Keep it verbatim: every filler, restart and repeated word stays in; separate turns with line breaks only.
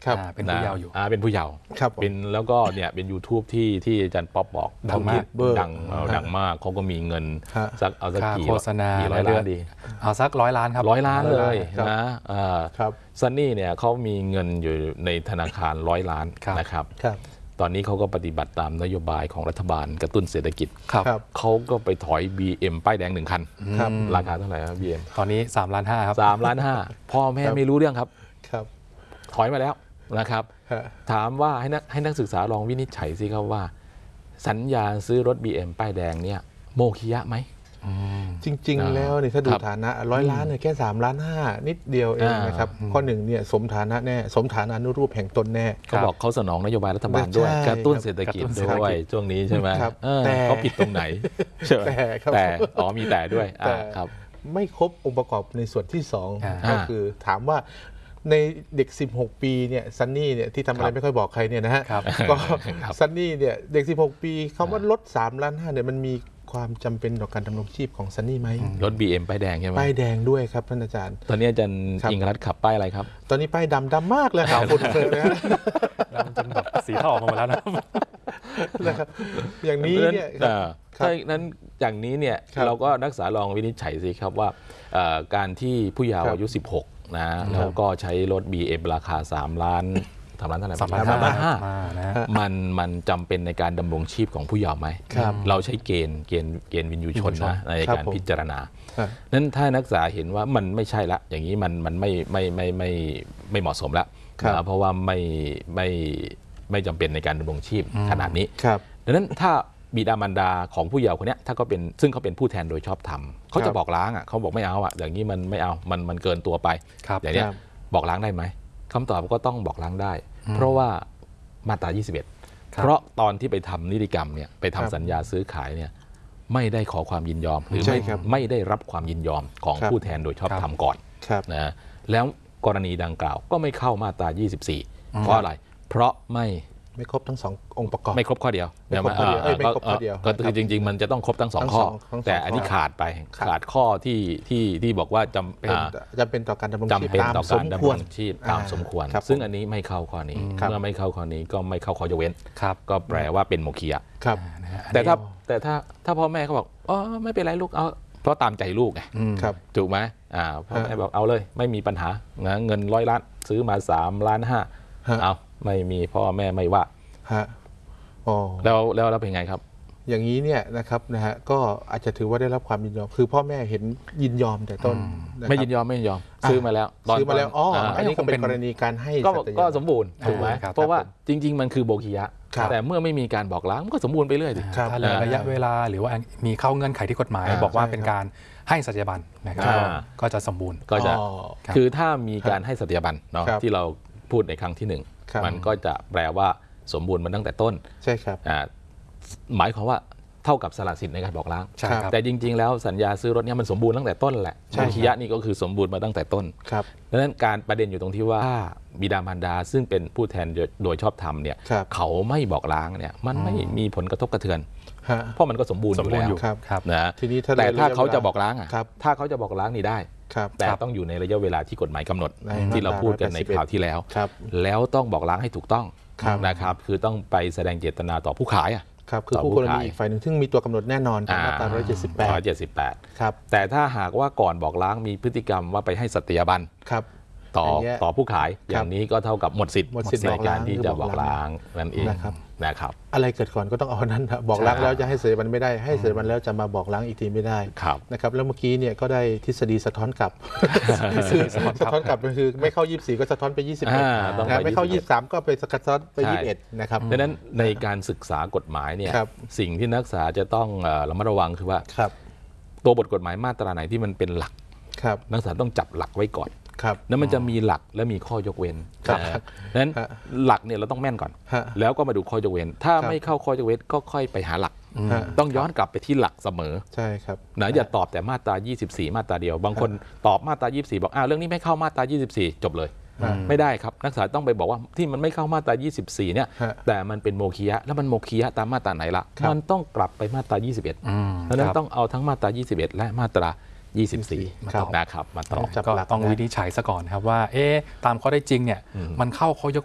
เป็นผู้เยาว์อยู่
เป็นผู้เยาว์เป็นแล้วก็เนี่ยเป็น ยูทูบ ที่ที่อาจารย์ป๊อปบอก
ดังมาก
ดังดังมากเขาก็มีเงินสักเอาสักกี่
โฆษณา
กี่ร้อยล้านดี
เอาสักร้อยล้านครับ
ร้อยล้านเลยนะซันนี่เนี่ยเขามีเงินอยู่ในธนาคารร้อยล้านนะครับตอนนี้เขาก็ปฏิบัติตามนโยบายของรัฐบาลกระตุ้นเศรษฐกิจเขาก็ไปถอย บี เอ็ม ป้ายแดงหนึ่งคันราคาเท่าไหร่ครับ บี เอ็ม
ตอนนี้สามล้านห้าครับ
สามล้านห้าพ่อแม่ไม่รู้เรื่องครับถอยมาแล้วนะครับถามว่าให้นักให้นักศึกษาลองวินิจฉัยสิครับว่าสัญญาซื้อรถ บี เอ็ม ป้ายแดงเนี่ยโมฆะไหม
จริงๆแล้วเนี่ยถ้าดูฐานะร้อยล้านเนี่ยแค่สามล้านห้านิดเดียวเองนะครับข้อหนึ่งเนี่ยสมฐานะแน่สมฐานะนุรูปแห่งตนแน่
เขาบอกเขาสนองนโยบายรัฐบาลด้วยกระตุ้นเศรษฐกิจด้วยช่วงนี้ใช่ไหมแต่เขาผิดตรงไหนแต่แต่อ๋อมีแต่ด้วยครับ
ไม่ครบองค์ประกอบในส่วนที่สองก็คือถามว่าในเด็กสิบหกปีเนี่ยซันนี่เนี่ยที่ทำอะไรไม่ค่อยบอกใครเนี่ยนะฮะก็ซันนี่เนี่ยเด็กสิบหกปีคำว่าลดสามล้านห้าเนี่ยมันมีความจำเป็นต่อการดำรงชีพของซันนี่ไหม
รถ บี เอ็ม ป้ายแดงใช่ไหม
ป้ายแดงด้วยครับท่านอาจารย์
ตอนนี้อาจารย์อิงรัตน์ขับป้ายอะไรครับ
ตอนนี้ป้ายดำดำมากเลยครับคุณเพื่อนนะ
ดำจนแบบสีเทาออกมาแล้ว
นะครับอย่างนี้เนี่ย
ถ้านั้นอย่างนี้เนี่ยเราก็นักศึกษาลองวินิจฉัยสิครับว่าการที่ผู้เยาว์อายุสิบหกนะแล้วก็ใช้รถ บี เอ็ม ราคาสามล้านสามล้านเท่าไหร่
สามล้านห้า
มันมันจำเป็นในการดำรงชีพของผู้เยาว์ไหมเราใช้เกณฑ์เกณฑ์เกณฑ์วินยูชนนะในการพิจารณานั้นถ้านักศึกษาเห็นว่ามันไม่ใช่ละอย่างนี้มันมันไม่ไม่ไม่ไม่ไม่เหมาะสมแล้วเพราะว่าไม่ไม่ไม่จำเป็นในการดำรงชีพขนาดนี้ดังนั้นถ้าบิดามารดาของผู้เยาว์คนนี้ถ้าเขาเป็นซึ่งเขาเป็นผู้แทนโดยชอบธรรมเขาจะบอกล้างอ่ะเขาบอกไม่เอาอ่ะอย่างนี้มันไม่เอามันมันเกินตัวไปอย่างนี้บอกล้างได้ไหมคำตอบก็ต้องบอกล้างได้เพราะว่ามาตรายี่สิบเอ็ดเพราะตอนที่ไปทำนิติกรรมเนี่ยไปทำสัญญาซื้อขายเนี่ยไม่ได้ขอความยินยอมหรือไม่ไม่ได้รับความยินยอมของผู้แทนโดยชอบธรรมก่อนนะแล้วกรณีดังกล่าวก็ไม่เข้ามาตรายี่สิบสี่เพราะอะไรเพราะไม่
ไม่ครบทั้งสององค์ประกอบ
ไม่ครบข้อเดียว
ไม่ครบข้อเดียวไม่ครบข้อเดียว
ก็คือจริงๆมันจะต้องครบทั้งสองข้อแต่อันนี้ขาดไปขาดข้อที่ที่ที่บอกว่าจำเป็น
จำเป็นต่อการดำรงชีพ
ตามสมควรชีพตามสมควรซึ่งอันนี้ไม่เข้าข้อนี้เมื่อไม่เข้าข้อนี้ก็ไม่เข้าข้อยกเว้นก็แปลว่าเป็นโมฆะแต่ถ้าแต่ถ้าถ้าพ่อแม่เขาบอกอ๋อไม่เป็นไรลูกเอาเพราะตามใจลูกไงถูกไหมพ่อแม่บอกเอาเลยไม่มีปัญหาเงินร้อยล้านซื้อมาสามล้านห้าเอาไม่มีพ่อแม่ไม่ว่า
ฮะอ๋อ
แล้วแล้วแล้วเป็นไงครับ
อย่างนี้เนี่ยนะครับนะฮะก็อาจจะถือว่าได้รับความยินยอมคือพ่อแม่เห็นยินยอมแต่ต้น
ไม่ยินยอมไม่ยินยอมซื้อมาแล้ว
ซื้อมาแล้วอ๋ออันนี้คงเป็นกรณีการให้
ก็สมบูรณ์ถูกไหมเพราะว่าจริงๆมันคือโบคียะแต่เมื่อไม่มีการบอกล้างก็สมบูรณ์ไปเรื่อย
ถ้าเหลือระยะเวลาหรือว่ามีเข้าเงื่อนไขที่กฎหมายบอกว่าเป็นการให้สัตยาบันนะครับก็จะสมบูรณ์
ก็จะคือถ้ามีการให้สัตยาบันเนาะที่เราพูดในครั้งที่หนึ่งมันก็จะแปลว่าสมบูรณ์มันตั้งแต่ต้น
ใช่ครับ
หมายความว่าเท่ากับสละสิทธิ์ในการบอกล้างแต่จริงๆแล้วสัญญาซื้อรถเนี่ยมันสมบูรณ์ตั้งแต่ต้นแหละโมฆะนี่ก็คือสมบูรณ์มาตั้งแต่ต้นดังนั้นการประเด็นอยู่ตรงที่ว่าบิดามารดาซึ่งเป็นผู้แทนโดยชอบธรรมเนี่ยเขาไม่บอกล้างเนี่ยมันไม่มีผลกระทบกระเทือนเพราะมันก็สมบูรณ์อยู่แล้วนะแต่ถ้าเขาจะบอกล้างอ่ะถ้าเขาจะบอกล้างนี่ได้แต่ต้องอยู่ในระยะเวลาที่กฎหมายกำหนดที่เราพูดกันในคราวที่แล้วแล้วต้องบอกล้างให้ถูกต้องนะครับคือต้องไปแสดงเจตนาต่อผู้ขายอ่ะ
ครับคือผู้กรณีอีกฝ่ายหนึ่งซึ่งมีตัวกำหนดแน่นอนตามมาตราหนึ่งร้อยเจ็ดสิบแปด
หนึ่งร้อยเจ็ดสิบแปดครับแต่ถ้าหากว่าก่อนบอกล้างมีพฤติกรรมว่าไปให้สัตยาบัน
ครับ
ต่อต่อผู้ขายอย่างนี้ก็เท่ากับหมดสิทธิ์ในการที่จะบอกล้างนั่นเองนะครับ
อะไรเกิดก่อนก็ต้องเอานั้นบอกล้างแล้วจะให้สัตยาบันไม่ได้ให้สัตยาบันแล้วจะมาบอกล้างอีกทีไม่ได้นะครับแล้วเมื่อกี้เนี่ยก็ได้ทฤษฎีสะท้อนกลับสะท้อนกลับก็คือไม่เข้ายี่สิบสี่ก็สะท้อนไปยี่สิบเอ็ดไม่เข้ายี่สิบสามก็ไปสะท้อนไปยี่สิบเอ็ดนะครับ
ดังนั้นในการศึกษากฎหมายเนี่ยสิ่งที่นักศึกษาจะต้องระมัดระวังคือว่าตัวบทกฎหมายมาตราไหนที่มันเป็นหลักนักศึกษาต้องจับหลักไว้ก่อนแล้วมันจะมีหลักและมีข้อยกเว้นนั้นหลักเนี่ยเราต้องแม่นก่อนแล้วก็มาดูข้อยกเว้นถ้าไม่เข้าข้อยกเว้นก็ค่อยไปหาหลักต้องย้อนกลับไปที่หลักเสมอ
ใช่ครับ
นะอย่าตอบแต่มาตรายี่สิบสี่มาตราเดียวบางคนตอบมาตรายี่สิบสี่บอกอ้าวเรื่องนี้ไม่เข้ามาตรายี่สิบสี่จบเลยไม่ได้ครับนักศึกษาต้องไปบอกว่าที่มันไม่เข้ามาตรายี่สิบสี่เนี่ยแต่มันเป็นโมฆะแล้วมันโมฆะตามมาตราไหนล่ะมันต้องกลับไปมาตรายี่สิบเอ็ดเพราะฉะนั้นต้องเอาทั้งมาตรายี่สิบเอ็ดและมาตรายี่สิบสี่นะครับมาตอบ
ก็ต้องวินิจฉัยซะก่อนครับว่าเอ๊ะตามข้อได้จริงเนี่ยมันเข้าข้อยก